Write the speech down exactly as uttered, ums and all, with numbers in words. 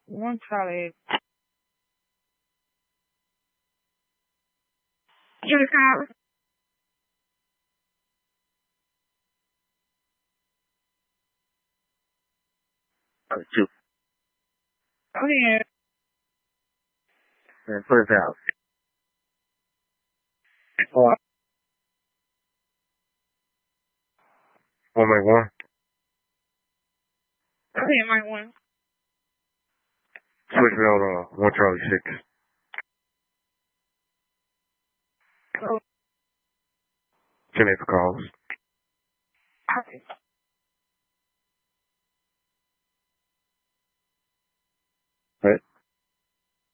One Charlie. Jimmy Carter. Uh, two. Okay. And put it out. Four. One make one. Okay, Mike one. Switch me on uh, one Charlie six. Oh. Ten eight for calls. Okay.